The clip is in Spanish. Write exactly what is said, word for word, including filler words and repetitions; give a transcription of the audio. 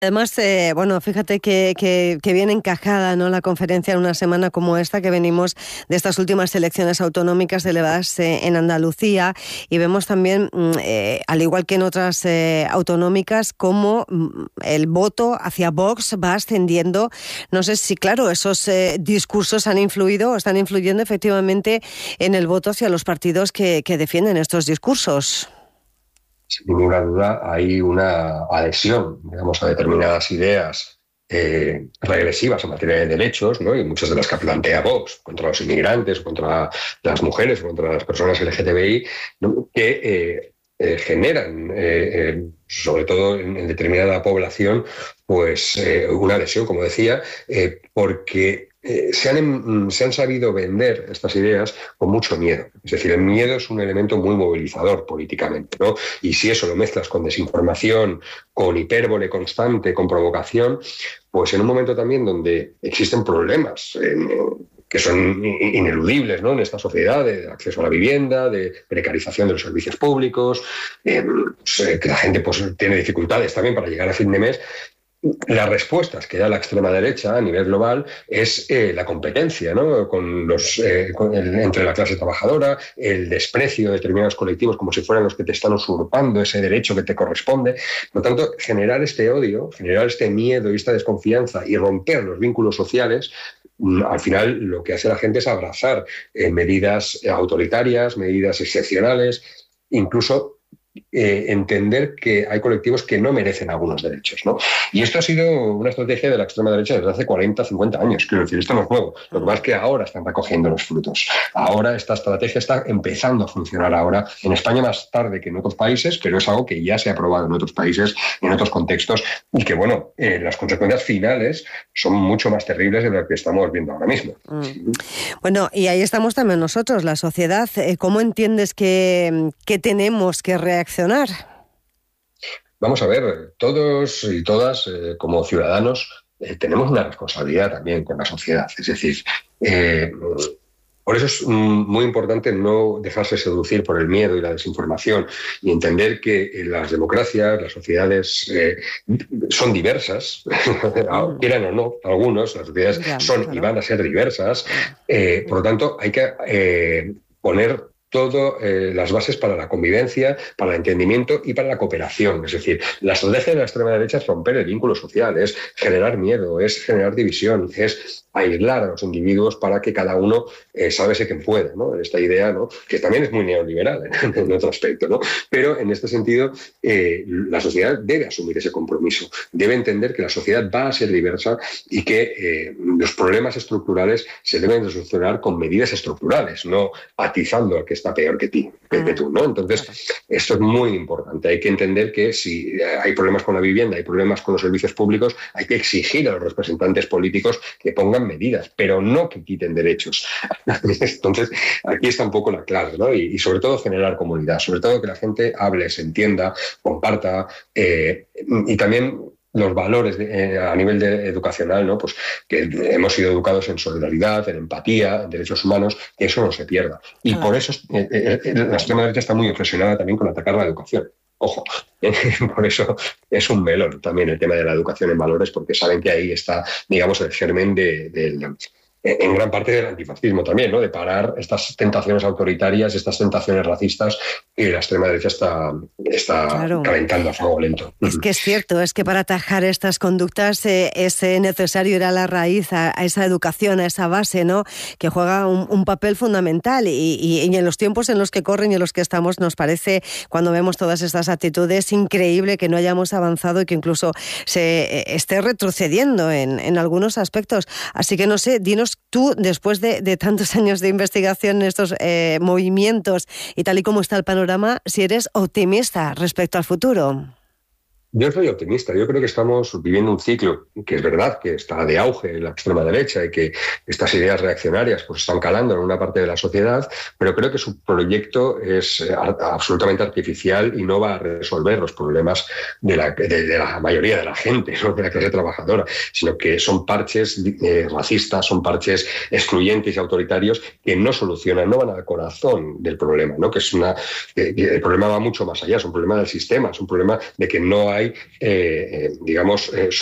Además, eh, bueno, fíjate que, que, que bien encajada, ¿no?, la conferencia en una semana como esta, que venimos de estas últimas elecciones autonómicas celebradas eh, en Andalucía, y vemos también, eh, al igual que en otras eh, autonómicas, cómo el voto hacia Vox va ascendiendo. No sé si, claro, esos eh, discursos han influido o están influyendo efectivamente en el voto hacia los partidos que, que defienden estos discursos. Sin ninguna duda hay una adhesión, digamos, a determinadas ideas eh, regresivas en materia de derechos, ¿no? Y muchas de las que plantea Vox, contra los inmigrantes, contra las mujeres, contra las personas L G T B I, ¿no?, que eh, eh, generan, eh, eh, sobre todo en, en determinada población, pues eh, una adhesión, como decía, eh, porque Eh, se, han, se han sabido vender estas ideas con mucho miedo. Es decir, el miedo es un elemento muy movilizador políticamente, ¿no? Y si eso lo mezclas con desinformación, con hipérbole constante, con provocación, pues en un momento también donde existen problemas eh, que son ineludibles, ¿no?, en esta sociedad, de acceso a la vivienda, de precarización de los servicios públicos, eh, pues, que la gente pues, tiene dificultades también para llegar a fin de mes. Las respuestas que da la extrema derecha a nivel global es eh, la competencia, ¿no?, con los, eh, con el, entre la clase trabajadora, el desprecio de determinados colectivos como si fueran los que te están usurpando ese derecho que te corresponde. Por lo tanto, generar este odio, generar este miedo y esta desconfianza y romper los vínculos sociales, al final lo que hace la gente es abrazar eh, medidas autoritarias, medidas excepcionales, incluso Eh, entender que hay colectivos que no merecen algunos derechos, ¿no? Y esto ha sido una estrategia de la extrema derecha desde hace cuarenta, cincuenta años. Quiero decir, esto no es nuevo. Lo que pasa es que ahora están recogiendo los frutos. Ahora esta estrategia está empezando a funcionar ahora. En España más tarde que en otros países, pero es algo que ya se ha probado en otros países, en otros contextos, y que, bueno, eh, las consecuencias finales son mucho más terribles de lo que estamos viendo ahora mismo. Mm. Bueno, y ahí estamos también nosotros, la sociedad. ¿Cómo entiendes que, que tenemos que reaccionar? Reaccionar. Vamos a ver, todos y todas eh, como ciudadanos eh, tenemos una responsabilidad también con la sociedad. Es decir, eh, por eso es muy importante no dejarse seducir por el miedo y la desinformación y entender que las democracias, las sociedades eh, son diversas, mm. quieran o no, algunos, las sociedades ya, son claro. y van a ser diversas. Eh, por lo tanto, hay que eh, poner todas eh, las bases para la convivencia, para el entendimiento y para la cooperación. Es decir, la estrategia de la extrema derecha es romper el vínculo social, es generar miedo, es generar división, es aislar a los individuos para que cada uno eh, sálvese quien puede, ¿no? Esta idea, ¿no?, que también es muy neoliberal en, en otro aspecto, ¿no? Pero en este sentido, eh, la sociedad debe asumir ese compromiso, debe entender que la sociedad va a ser diversa y que eh, los problemas estructurales se deben de solucionar con medidas estructurales, no atizando al que está peor que ti, que, que tú, ¿no? Entonces, esto es muy importante. Hay que entender que si hay problemas con la vivienda, hay problemas con los servicios públicos, hay que exigir a los representantes políticos que pongan medidas, pero no que quiten derechos. Entonces, aquí está un poco la clave, ¿no? Y, y sobre todo generar comunidad, sobre todo que la gente hable, se entienda, comparta, eh, y también los valores de, eh, a nivel de, educacional, ¿no? Pues que hemos sido educados en solidaridad, en empatía, en derechos humanos, que eso no se pierda. Y claro. por eso eh, eh, la extrema derecha está muy obsesionada también con atacar la educación. Ojo, eh, por eso es un melón también el tema de la educación en valores, porque saben que ahí está, digamos, el germen de, de, de en gran parte del antifascismo también, ¿no?, de parar estas tentaciones autoritarias, estas tentaciones racistas que la extrema derecha está, está claro. calentando a fuego lento. Es que es cierto, es que para atajar estas conductas eh, es necesario ir a la raíz, a, a esa educación, a esa base, ¿no?, que juega un, un papel fundamental y, y, y en los tiempos en los que corren y en los que estamos nos parece, cuando vemos todas estas actitudes, increíble que no hayamos avanzado y que incluso se eh, esté retrocediendo en, en algunos aspectos. Así que no sé, dinos tú, después de, de tantos años de investigación en estos eh, movimientos y tal y como está el panorama, si eres optimista respecto al futuro. Yo soy optimista. Yo creo que estamos viviendo un ciclo que es verdad que está de auge en la extrema derecha y que estas ideas reaccionarias pues están calando en una parte de la sociedad, pero creo que su proyecto es absolutamente artificial y no va a resolver los problemas de la, de, de la mayoría de la gente, no de la clase trabajadora, sino que son parches eh, racistas, son parches excluyentes y autoritarios que no solucionan, no van al corazón del problema, ¿no? Que es una, que, que el problema va mucho más allá, es un problema del sistema, es un problema de que no hay hay, eh, digamos, eh,